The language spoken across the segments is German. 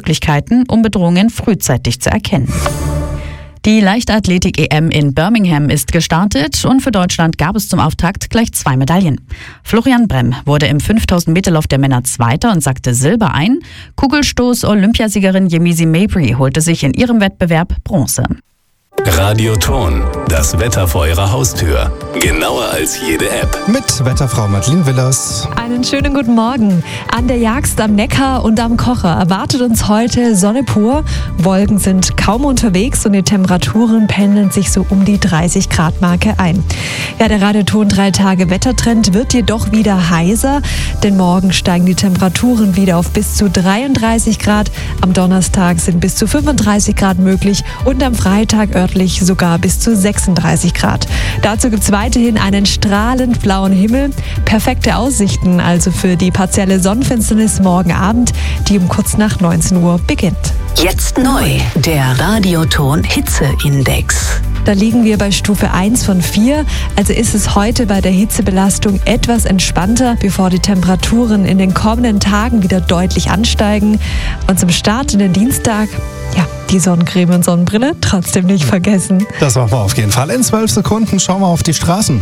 Möglichkeiten, um Bedrohungen frühzeitig zu erkennen. Die Leichtathletik-EM in Birmingham ist gestartet und für Deutschland gab es zum Auftakt gleich 2 Medaillen. Florian Bremm wurde im 5000-Meter-Lauf der Männer Zweiter und sackte Silber ein. Kugelstoß-Olympiasiegerin Yemisi Mabry holte sich in ihrem Wettbewerb Bronze. Radioton, das Wetter vor Ihrer Haustür. Genauer als jede App. Mit Wetterfrau Madeline Willers. Einen schönen guten Morgen. An der Jagst am Neckar und am Kocher erwartet uns heute Sonne pur. Wolken sind kaum unterwegs und die Temperaturen pendeln sich so um die 30 Grad Marke ein. Ja, der Radioton 3-Tage-Wettertrend wird jedoch wieder heißer, denn morgen steigen die Temperaturen wieder auf bis zu 33 Grad. Am Donnerstag sind bis zu 35 Grad möglich und am Freitag örtlich sogar bis zu 36 Grad. Dazu gibt es weiterhin einen strahlend blauen Himmel. Perfekte Aussichten also für die partielle Sonnenfinsternis morgen Abend, die um kurz nach 19 Uhr beginnt. Jetzt neu, der Radioton Hitzeindex. Da liegen wir bei Stufe 1 von 4, also ist es heute bei der Hitzebelastung etwas entspannter, bevor die Temperaturen in den kommenden Tagen wieder deutlich ansteigen. Und zum Start in den Dienstag, ja, die Sonnencreme und Sonnenbrille trotzdem nicht vergessen. Das machen wir auf jeden Fall. In 12 Sekunden schauen wir auf die Straßen.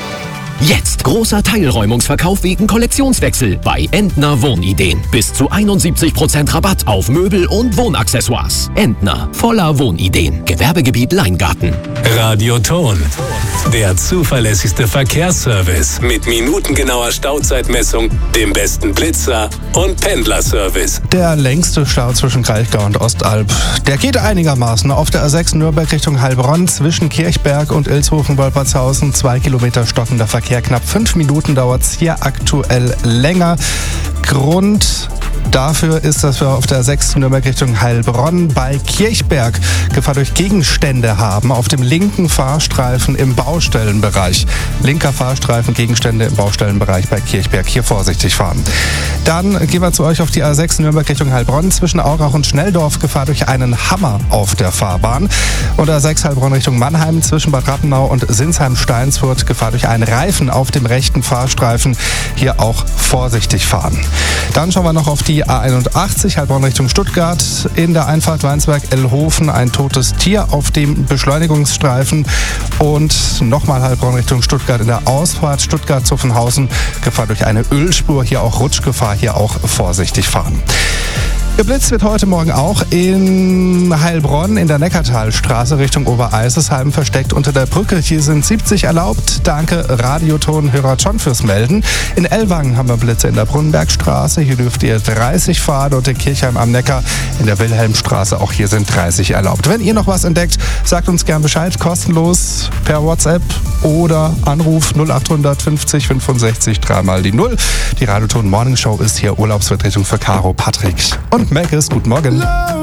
Jetzt großer Teilräumungsverkauf wegen Kollektionswechsel bei Entner Wohnideen. Bis zu 71% Rabatt auf Möbel und Wohnaccessoires. Entner, voller Wohnideen. Gewerbegebiet Leingarten. Radioton, der zuverlässigste Verkehrsservice mit minutengenauer Stauzeitmessung, dem besten Blitzer und Pendlerservice. Der längste Stau zwischen Kraichgau und Ostalb, der geht einigermaßen. Auf der A6 Nürnberg Richtung Heilbronn zwischen Kirchberg und Ilshofen-Wolpertshausen 2 Kilometer stockender Verkehr. Knapp 5 Minuten dauert es hier aktuell länger. Grund dafür ist, dass wir auf der 6. Nürnberg Richtung Heilbronn bei Kirchberg Gefahr durch Gegenstände haben. Auf dem linken Fahrstreifen im Baustellenbereich. Linker Fahrstreifen, Gegenstände im Baustellenbereich bei Kirchberg. Hier vorsichtig fahren. Dann gehen wir zu euch auf die A6 Nürnberg Richtung Heilbronn. Zwischen Aurach und Schnelldorf Gefahr durch einen Hammer auf der Fahrbahn. Und A6 Heilbronn Richtung Mannheim zwischen Bad Rattenau und Sinsheim-Steinsfurt Gefahr durch einen Reifen auf dem rechten Fahrstreifen. Hier auch vorsichtig fahren. Dann schauen wir noch auf die A81 Heilbronn Richtung Stuttgart. In der Einfahrt Weinsberg-Ellhofen ein totes Tier auf dem Beschleunigungsstreifen. Und nochmal Heilbronn Richtung Stuttgart in der Ausfahrt Stuttgart-Zuffenhausen. Gefahr durch eine Ölspur. Hier auch Rutschgefahr. Hier auch vorsichtig fahren. Geblitzt wird heute Morgen auch in Heilbronn in der Neckartalstraße Richtung Obereisesheim versteckt unter der Brücke. Hier sind 70 erlaubt. Danke Radioton-Hörer John fürs Melden. In Ellwangen haben wir Blitze in der Brunnenbergstraße. Hier dürft ihr 30 fahren und in Kirchheim am Neckar in der Wilhelmstraße. Auch hier sind 30 erlaubt. Wenn ihr noch was entdeckt, sagt uns gern Bescheid. Kostenlos per WhatsApp oder Anruf 0800 50 65 3 die 0. Die Radioton Morning Show ist hier Urlaubsvertretung für Caro, Patrick und Melkes. Guten Morgen.